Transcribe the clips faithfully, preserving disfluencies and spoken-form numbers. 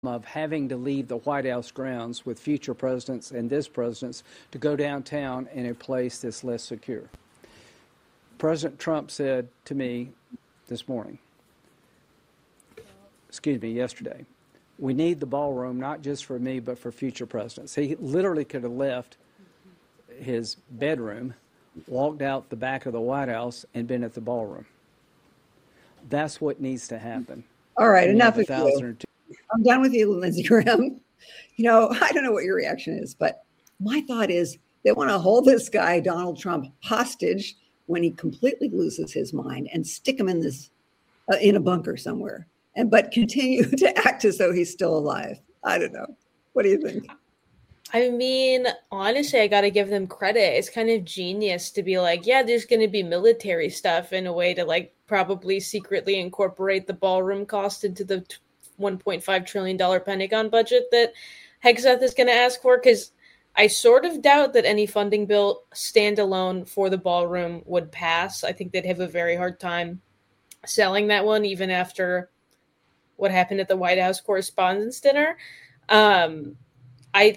of having to leave the White House grounds with future presidents and this president's to go downtown in a place that's less secure. President Trump said to me this morning, excuse me, yesterday, we need the ballroom not just for me but for future presidents. He literally could have left his bedroom, walked out the back of the White House, and been at the ballroom. That's what needs to happen. All right, enough of you. I'm done with you, Lindsey Graham. You know, I don't know what your reaction is, but my thought is they want to hold this guy, Donald Trump, hostage when he completely loses his mind and stick him in this uh, in a bunker somewhere, and but continue to act as though he's still alive. I don't know. What do you think? I mean, honestly, I got to give them credit. It's kind of genius to be like, yeah, there's going to be military stuff in a way to like probably secretly incorporate the ballroom cost into the one point five trillion dollars Pentagon budget that Hegseth is going to ask for, because I sort of doubt that any funding bill standalone for the ballroom would pass. I think they'd have a very hard time selling that one, even after what happened at the White House Correspondents' Dinner. Um, I,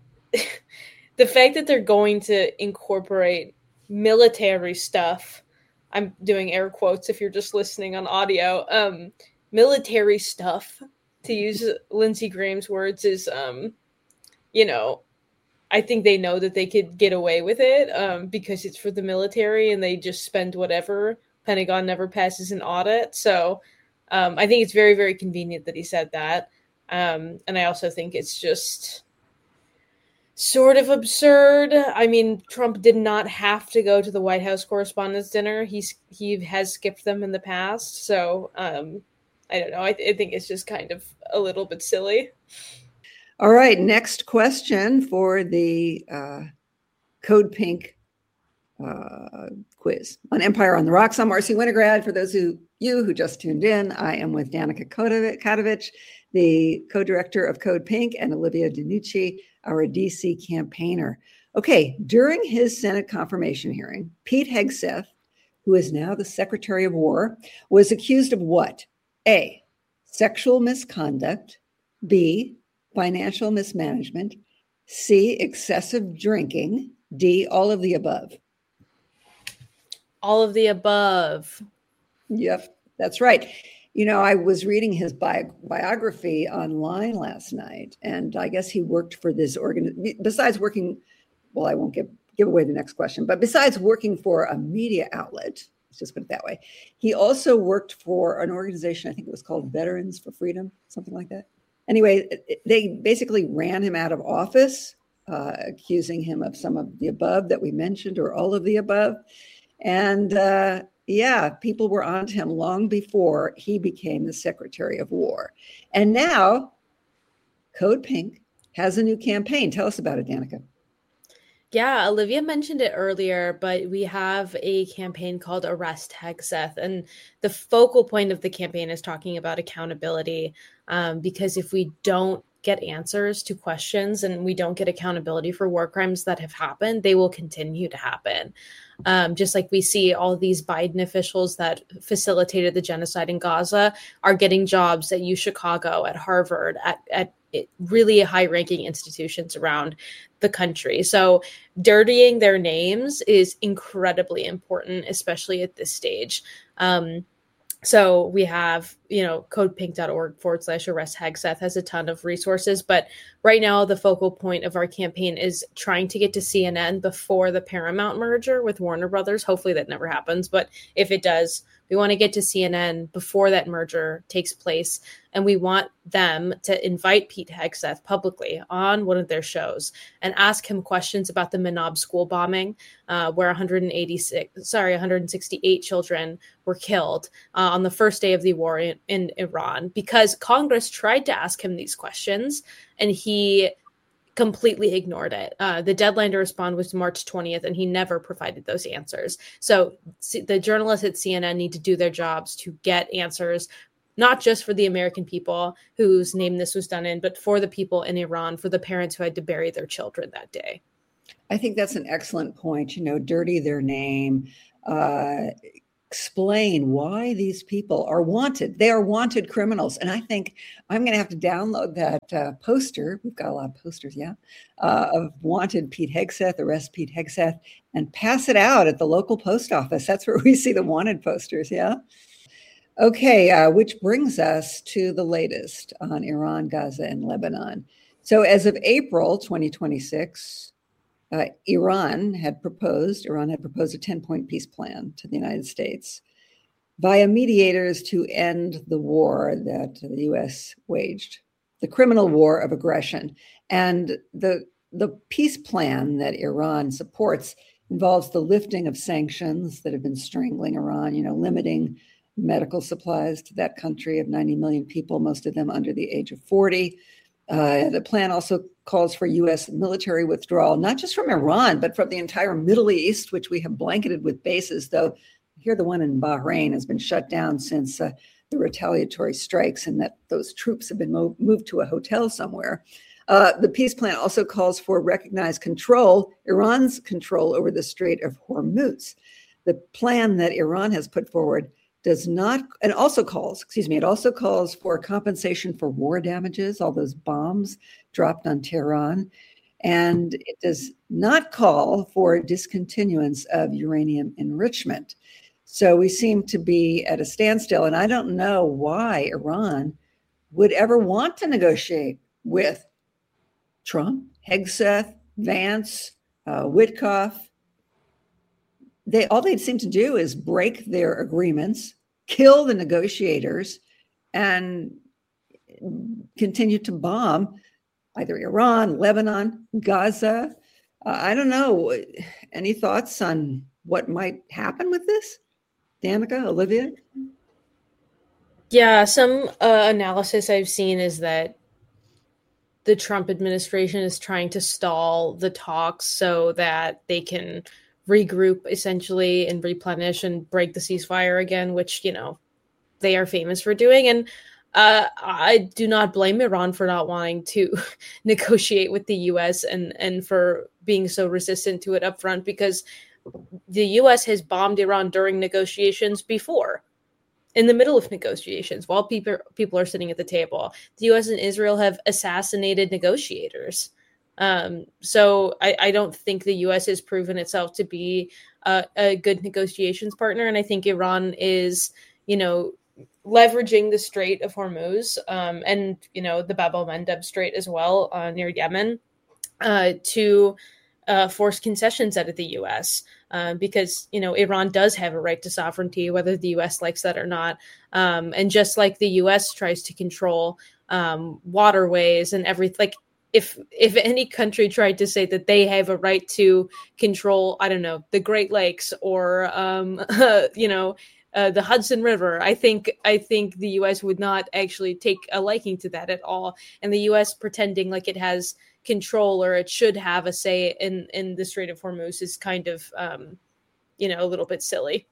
the fact that they're going to incorporate military stuff, I'm doing air quotes if you're just listening on audio, um, military stuff, to use Lindsey Graham's words, is, um, you know, I think they know that they could get away with it um, because it's for the military and they just spend whatever. Pentagon never passes an audit. So um, I think it's very, very convenient that he said that. Um, and I also think it's just sort of absurd. I mean, Trump did not have to go to the White House Correspondents' Dinner. He's, he has skipped them in the past. So um, I don't know. I, th- I think it's just kind of a little bit silly. All right. Next question for the uh, Code Pink uh, quiz on Empire on the Rocks. I'm Marcy Winograd. For those of you who just tuned in, I am with Danica Katovich, the co-director of Code Pink, and Olivia DeNucci, our D C campaigner. Okay. During his Senate confirmation hearing, Pete Hegseth, who is now the Secretary of War, was accused of what? A, sexual misconduct. B, financial mismanagement. C, excessive drinking. D, all of the above. All of the above. Yep, that's right. You know, I was reading his bi- biography online last night, and I guess he worked for this organ. Besides working, well, I won't give, give away the next question, but besides working for a media outlet, let's just put it that way, he also worked for an organization, I think it was called Veterans for Freedom, something like that. Anyway, they basically ran him out of office, uh, accusing him of some of the above that we mentioned, or all of the above. And uh, yeah, people were on to him long before he became the Secretary of War. And now Code Pink has a new campaign. Tell us about it, Danica. Yeah, Olivia mentioned it earlier, but we have a campaign called Arrest Hegseth. And the focal point of the campaign is talking about accountability. Um, because if we don't get answers to questions and we don't get accountability for war crimes that have happened, they will continue to happen. Um, just like we see all these Biden officials that facilitated the genocide in Gaza are getting jobs at U Chicago, at Harvard, at, at really high-ranking institutions around the country. So dirtying their names is incredibly important, especially at this stage. Um, So we have, you know, codepink.org forward slash arrest Hegseth has a ton of resources. But right now, the focal point of our campaign is trying to get to C N N before the Paramount merger with Warner Brothers. Hopefully that never happens. But if it does, we want to get to C N N before that merger takes place. And we want them to invite Pete Hegseth publicly on one of their shows and ask him questions about the Manab school bombing, uh, where one hundred eighty-six, sorry, one hundred sixty-eight children were killed uh, on the first day of the war in, in Iran, because Congress tried to ask him these questions and he completely ignored it. Uh, the deadline to respond was March twentieth, and he never provided those answers. So the journalists at C N N need to do their jobs to get answers, not just for the American people whose name this was done in, but for the people in Iran, for the parents who had to bury their children that day. I think that's an excellent point. You know, dirty their name, uh, explain why these people are wanted. They are wanted criminals. And I think I'm going to have to download that uh, poster. We've got a lot of posters, yeah, uh, of wanted Pete Hegseth, arrest Pete Hegseth, and pass it out at the local post office. That's where we see the wanted posters, yeah? Okay, uh, which brings us to the latest on Iran, Gaza, and Lebanon. So as of April twenty twenty-six, Uh, Iran had proposed, Iran had proposed a ten-point peace plan to the United States via mediators to end the war that the U S waged, the criminal war of aggression. And the, the peace plan that Iran supports involves the lifting of sanctions that have been strangling Iran, you know, limiting medical supplies to that country of ninety million people, most of them under the age of forty. Uh, the plan also calls for U S military withdrawal, not just from Iran, but from the entire Middle East, which we have blanketed with bases, though here the one in Bahrain has been shut down since uh, the retaliatory strikes and that those troops have been mo- moved to a hotel somewhere. Uh, the peace plan also calls for recognized control, Iran's control over the Strait of Hormuz. The plan that Iran has put forward does not, and also calls, excuse me, it also calls for compensation for war damages, all those bombs dropped on Tehran. And it does not call for discontinuance of uranium enrichment. So we seem to be at a standstill. And I don't know why Iran would ever want to negotiate with Trump, Hegseth, Vance, uh, Witkoff. They all they seem to do is break their agreements, kill the negotiators, and continue to bomb either Iran, Lebanon, Gaza. Uh, I don't know. Any thoughts on what might happen with this? Danica, Olivia? Yeah, some uh, analysis I've seen is that the Trump administration is trying to stall the talks so that they can regroup essentially and replenish and break the ceasefire again, which, you know, they are famous for doing. And uh, I do not blame Iran for not wanting to negotiate with the U S and, and for being so resistant to it up front, because the U S has bombed Iran during negotiations before, in the middle of negotiations, while people, people are sitting at the table. The U S and Israel have assassinated negotiators. Um, so I, I don't think the U S has proven itself to be a, a good negotiations partner. And I think Iran is, you know, leveraging the Strait of Hormuz um, and, you know, the Bab el-Mandeb Strait as well uh, near Yemen uh, to uh, force concessions out of the U S uh, because, you know, Iran does have a right to sovereignty, whether the U S likes that or not. Um, and just like the U S tries to control um, waterways and everything, like, If if any country tried to say that they have a right to control, I don't know, the Great Lakes or, um, uh, you know, uh, the Hudson River, I think I think the U S would not actually take a liking to that at all. And the U S pretending like it has control or it should have a say in, in the Strait of Hormuz is kind of, um, you know, a little bit silly.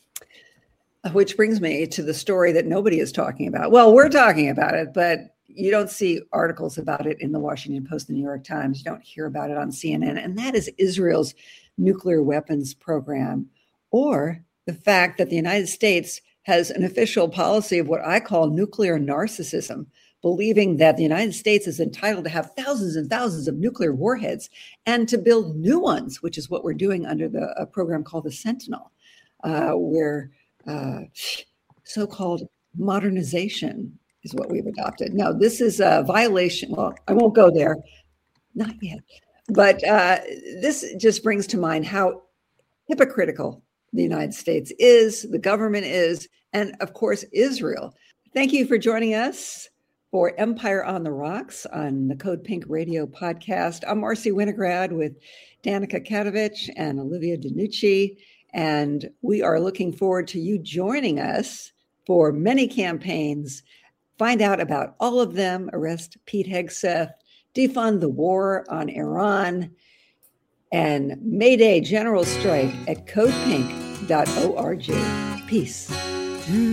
Which brings me to the story that nobody is talking about. Well, we're talking about it, but you don't see articles about it in the Washington Post, the New York Times. You don't hear about it on C N N. And that is Israel's nuclear weapons program, or the fact that the United States has an official policy of what I call nuclear narcissism, believing that the United States is entitled to have thousands and thousands of nuclear warheads and to build new ones, which is what we're doing under the a program called the Sentinel, uh, where uh, so-called modernization is what we've adopted. No, this is a violation. Well, I won't go there. Not yet. But uh, this just brings to mind how hypocritical the United States is, the government is, and of course, Israel. Thank you for joining us for Empire on the Rocks on the Code Pink Radio podcast. I'm Marcy Winograd with Danica Katovich and Olivia DeNucci, and we are looking forward to you joining us for many campaigns. Find out about all of them, arrest Pete Hegseth, defund the war on Iran, and May Day General Strike at code pink dot org. Peace.